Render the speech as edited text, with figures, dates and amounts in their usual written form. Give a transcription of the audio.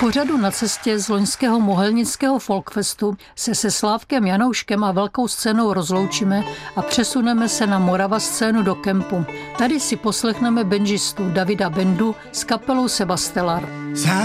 pořadu Na cestě z loňského mohelnického folkfestu se Slávkem Janouškem a velkou scénou rozloučíme a přesuneme se na Morava scénu do kempu. Tady si poslechneme benžistu Davida Bendu s kapelou Sebastelar.